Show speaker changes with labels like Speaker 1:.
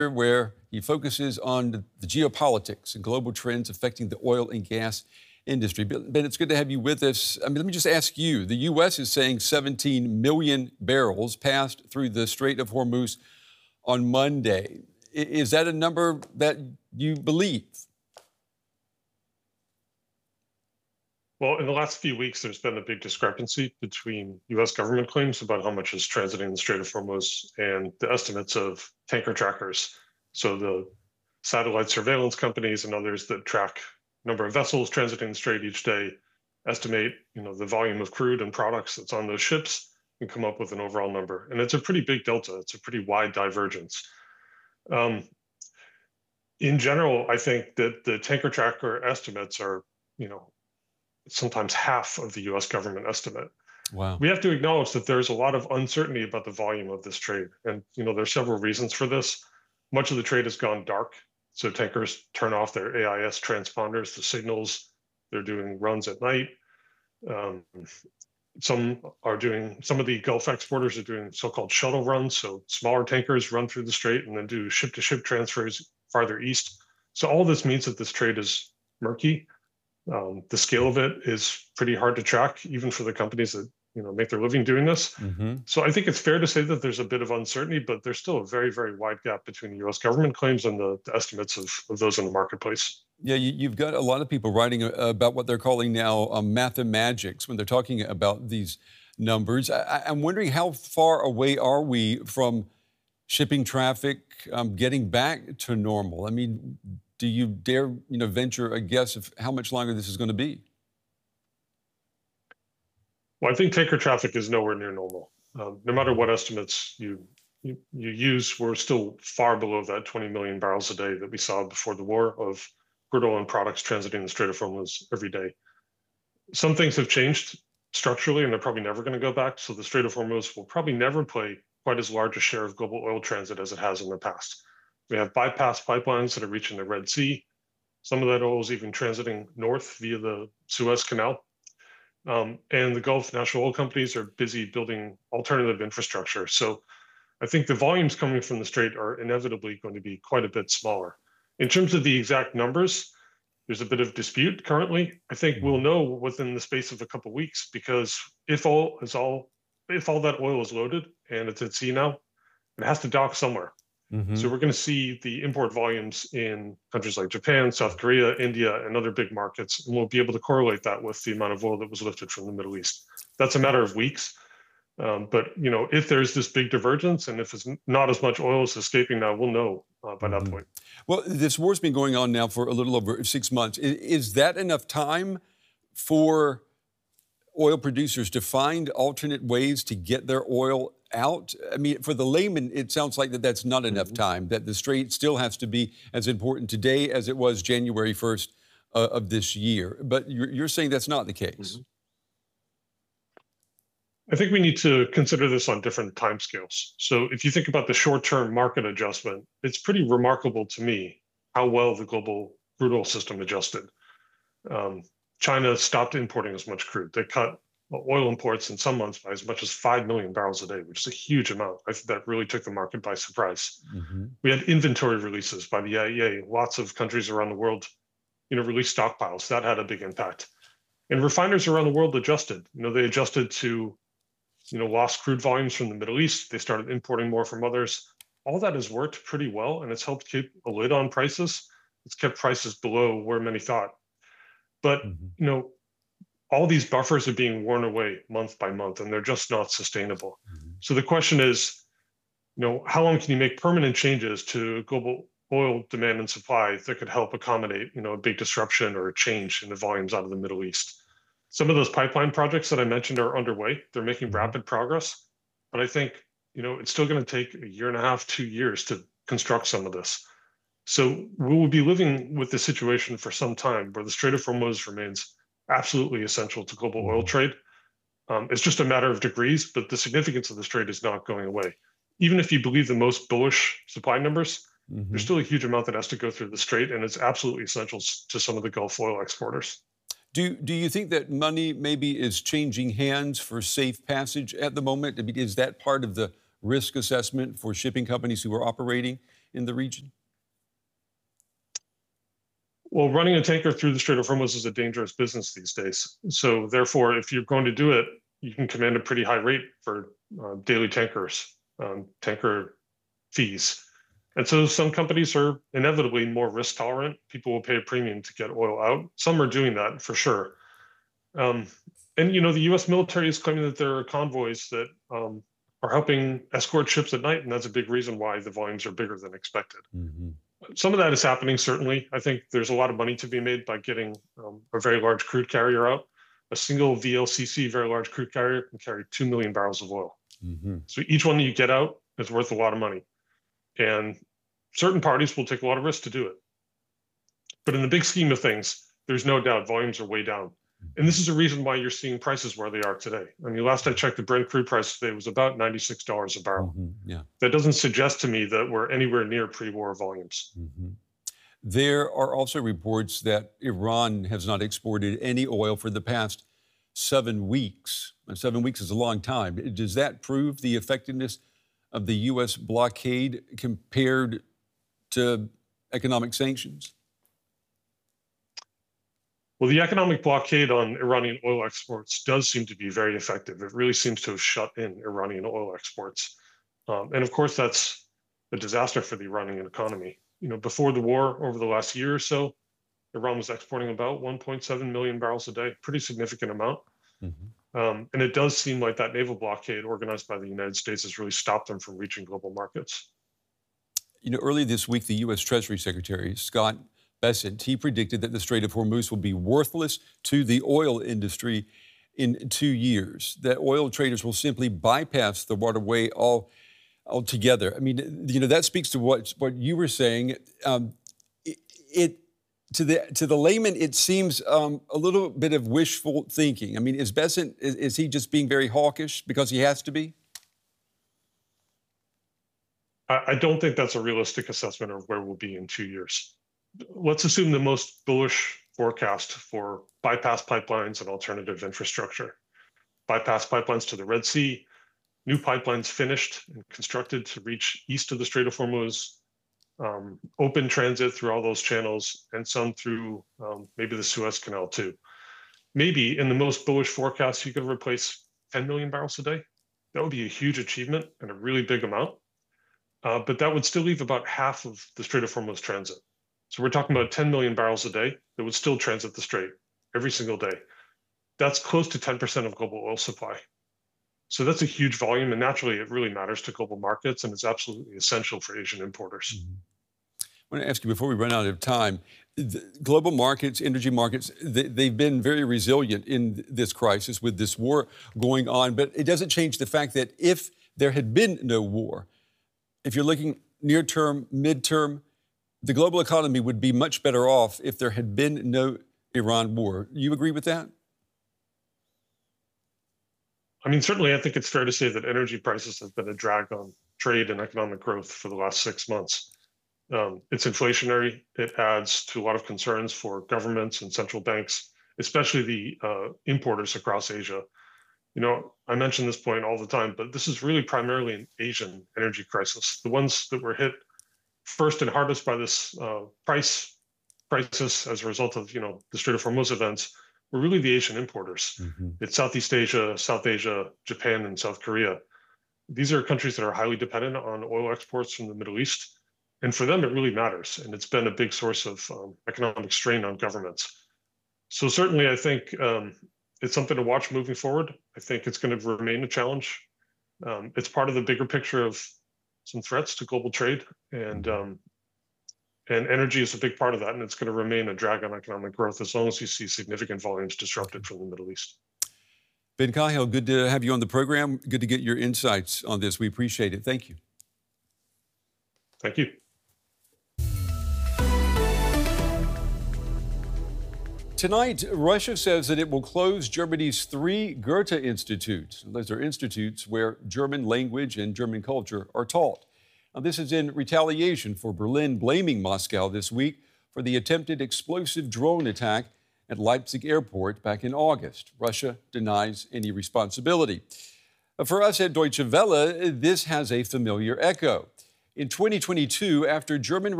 Speaker 1: where he focuses on the geopolitics and global trends affecting the oil and gas industry. Ben, it's good to have you with us. Let me just ask you, the U.S. is saying 17 million barrels passed through the Strait of Hormuz on Monday. Is that a number that you believe?
Speaker 2: Well, in the last few weeks, there's been a big discrepancy between U.S. government claims about how much is transiting the Strait of Hormuz and the estimates of tanker trackers. So the satellite surveillance companies and others that track number of vessels transiting the strait each day estimate, the volume of crude and products that's on those ships and come up with an overall number. And it's a pretty big delta. It's a pretty wide divergence. In general, I think that the tanker tracker estimates are, sometimes half of the U.S. government estimate.
Speaker 1: Wow.
Speaker 2: We have to acknowledge that there's a lot of uncertainty about the volume of this trade. And, there's several reasons for this. Much of the trade has gone dark. So tankers turn off their AIS transponders, the signals. They're doing runs at night. Some of the Gulf exporters are doing so-called shuttle runs. So smaller tankers run through the strait and then do ship-to-ship transfers farther east. So all this means that this trade is murky. The scale of it is pretty hard to track, even for the companies that make their living doing this.
Speaker 1: Mm-hmm.
Speaker 2: So I think it's fair to say that there's a bit of uncertainty, but there's still a very, very wide gap between the U.S. government claims and the estimates of those in the marketplace.
Speaker 1: Yeah, you've got a lot of people writing about what they're calling now mathemagics when they're talking about these numbers. I'm wondering, how far away are we from shipping traffic getting back to normal? Do you dare, venture a guess of how much longer this is going to be?
Speaker 2: Well, I think tanker traffic is nowhere near normal. No matter what estimates you use, we're still far below that 20 million barrels a day that we saw before the war of crude oil and products transiting the Strait of Hormuz every day. Some things have changed structurally, and they're probably never going to go back. So the Strait of Hormuz will probably never play quite as large a share of global oil transit as it has in the past. We have bypass pipelines that are reaching the Red Sea. Some of that oil is even transiting north via the Suez Canal. And the Gulf national oil companies are busy building alternative infrastructure. So I think the volumes coming from the Strait are inevitably going to be quite a bit smaller. In terms of the exact numbers, there's a bit of dispute currently. I think we'll know within the space of a couple of weeks, because if all that oil is loaded and it's at sea now, it has to dock somewhere.
Speaker 1: Mm-hmm.
Speaker 2: So we're going to see the import volumes in countries like Japan, South Korea, India, and other big markets, and we'll be able to correlate that with the amount of oil that was lifted from the Middle East. That's a matter of weeks. But if there's this big divergence and if it's not as much oil is escaping now, we'll know by that point.
Speaker 1: Well, this war's been going on now for a little over 6 months. Is that enough time for oil producers to find alternate ways to get their oil out? For the layman, it sounds like that's not enough time, that the Strait still has to be as important today as it was January 1st of this year. But you're saying that's not the case.
Speaker 2: I think we need to consider this on different timescales. So if you think about the short-term market adjustment, it's pretty remarkable to me how well the global crude oil system adjusted. China stopped importing as much crude. They cut oil imports in some months by as much as 5 million barrels a day, which is a huge amount. I think that really took the market by surprise.
Speaker 1: Mm-hmm.
Speaker 2: We had inventory releases by the IEA. Lots of countries around the world, released stockpiles. That had a big impact. And refiners around the world adjusted. They adjusted to, lost crude volumes from the Middle East. They started importing more from others. All that has worked pretty well, and it's helped keep a lid on prices. It's kept prices below where many thought. But, all these buffers are being worn away month by month, and they're just not sustainable. So the question is, how long can you make permanent changes to global oil demand and supply that could help accommodate, a big disruption or a change in the volumes out of the Middle East? Some of those pipeline projects that I mentioned are underway. They're making rapid progress, but I think, it's still going to take a year and a half, 2 years to construct some of this. So we will be living with this situation for some time where the Strait of Hormuz remains absolutely essential to global oil trade. It's just a matter of degrees, but the significance of the strait is not going away. Even if you believe the most bullish supply numbers, there's still a huge amount that has to go through the strait, and it's absolutely essential to some of the Gulf oil exporters.
Speaker 1: Do you think that money maybe is changing hands for safe passage at the moment? Is that part of the risk assessment for shipping companies who are operating in the region?
Speaker 2: Well, running a tanker through the Strait of Hormuz is a dangerous business these days. So therefore, if you're going to do it, you can command a pretty high rate for daily tanker fees. And so some companies are inevitably more risk tolerant. People will pay a premium to get oil out. Some are doing that for sure. And the U.S. military is claiming that there are convoys that are helping escort ships at night, and that's a big reason why the volumes are bigger than expected.
Speaker 1: Mm-hmm.
Speaker 2: Some of that is happening, certainly. I think there's a lot of money to be made by getting a very large crude carrier out. A single VLCC, very large crude carrier, can carry 2 million barrels of oil.
Speaker 1: Mm-hmm.
Speaker 2: So each one that you get out is worth a lot of money. And certain parties will take a lot of risk to do it. But in the big scheme of things, there's no doubt volumes are way down. And this is a reason why you're seeing prices where they are today. I mean, last I checked, the Brent crude price today was about $96 a barrel.
Speaker 1: Mm-hmm. Yeah.
Speaker 2: That doesn't suggest to me that we're anywhere near pre-war volumes.
Speaker 1: Mm-hmm. There are also reports that Iran has not exported any oil for the past 7 weeks. And 7 weeks is a long time. Does that prove the effectiveness of the U.S. blockade compared to economic sanctions?
Speaker 2: Well, the economic blockade on Iranian oil exports does seem to be very effective. It really seems to have shut in Iranian oil exports. And of course, that's a disaster for the Iranian economy. Before the war, over the last year or so, Iran was exporting about 1.7 million barrels a day, pretty significant amount. Mm-hmm. And it does seem like that naval blockade organized by the United States has really stopped them from reaching global markets.
Speaker 1: Early this week, the U.S. Treasury Secretary, Scott Bessent, he predicted that the Strait of Hormuz will be worthless to the oil industry in 2 years, that oil traders will simply bypass the waterway altogether. I mean, that speaks to what you were saying. To the layman, it seems a little bit of wishful thinking. I mean, is Bessent, is he just being very hawkish because he has to be?
Speaker 2: I don't think that's a realistic assessment of where we'll be in 2 years. Let's assume the most bullish forecast for bypass pipelines and alternative infrastructure. Bypass pipelines to the Red Sea, new pipelines finished and constructed to reach east of the Strait of Hormuz, open transit through all those channels, and some through maybe the Suez Canal too. Maybe in the most bullish forecast, you could replace 10 million barrels a day. That would be a huge achievement and a really big amount. But that would still leave about half of the Strait of Hormuz transit. So we're talking about 10 million barrels a day that would still transit the Strait every single day. That's close to 10% of global oil supply. So that's a huge volume, and naturally it really matters to global markets, and it's absolutely essential for Asian importers.
Speaker 1: Mm-hmm. I want to ask you, before we run out of time, global markets, energy markets, they've been very resilient in this crisis with this war going on, but it doesn't change the fact that if there had been no war, if you're looking near term, mid-term, the global economy would be much better off if there had been no Iran war. You agree with that?
Speaker 2: I mean, certainly I think it's fair to say that energy prices have been a drag on trade and economic growth for the last 6 months. It's inflationary. It adds to a lot of concerns for governments and central banks, especially the importers across Asia. I mention this point all the time, but this is really primarily an Asian energy crisis. The ones that were hit first and hardest by this price crisis as a result of the Strait of Hormuz events were really the Asian importers. Mm-hmm. It's Southeast Asia, South Asia, Japan, and South Korea. These are countries that are highly dependent on oil exports from the Middle East. And for them, it really matters. And it's been a big source of economic strain on governments. So certainly, I think it's something to watch moving forward. I think it's going to remain a challenge. It's part of the bigger picture of some threats to global trade. And energy is a big part of that. And it's going to remain a drag on economic growth as long as you see significant volumes disrupted from the Middle East.
Speaker 1: Ben Cahill, good to have you on the program. Good to get your insights on this. We appreciate it. Thank you.
Speaker 2: Thank you.
Speaker 1: Tonight, Russia says that it will close Germany's 3 Goethe Institutes. Those are institutes where German language and German culture are taught. Now, this is in retaliation for Berlin blaming Moscow this week for the attempted explosive drone attack at Leipzig airport back in August. Russia denies any responsibility. For us at Deutsche Welle, this has a familiar echo. in 2022 after German